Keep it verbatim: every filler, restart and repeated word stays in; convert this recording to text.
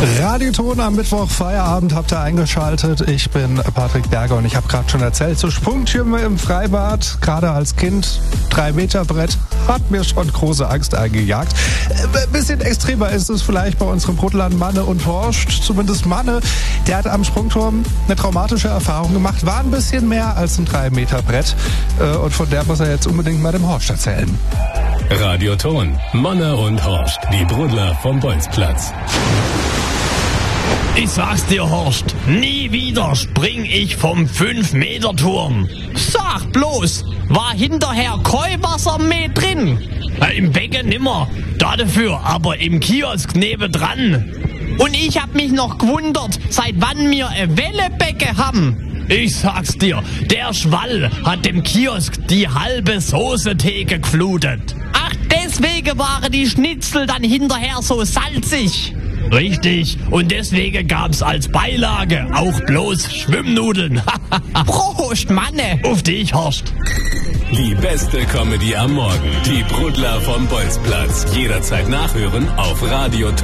Radioton am Mittwoch, Feierabend habt ihr eingeschaltet. Ich bin Patrick Berger und ich habe gerade schon erzählt, so Sprungtürme im Freibad, gerade als Kind, drei Meter Brett, hat mir schon große Angst eingejagt. Ein bisschen extremer ist es vielleicht bei unserem Brudlern Manne und Horst, zumindest Manne, der hat am Sprungturm eine traumatische Erfahrung gemacht, war ein bisschen mehr als ein drei Meter Brett und von der muss er jetzt unbedingt mal dem Horst erzählen. Radioton, Manne und Horst, die Brudler vom Bolzplatz. Ich sag's dir, Horst, nie wieder spring ich vom fünf Meter Turm. Sag bloß, war hinterher Keuwasser mit drin? Äh, Im Becken nimmer, da dafür, aber im Kiosk nebendran. Und ich hab mich noch gewundert, seit wann wir ein Wellebecke haben. Ich sag's dir, der Schwall hat dem Kiosk die halbe Soßetheke geflutet. Ach, deswegen waren die Schnitzel dann hinterher so salzig. Richtig, und deswegen gab's als Beilage auch bloß Schwimmnudeln. Prost, Manne! Auf dich, Horst! Die beste Comedy am Morgen. Die Brudler vom Bolzplatz. Jederzeit nachhören auf Radioton.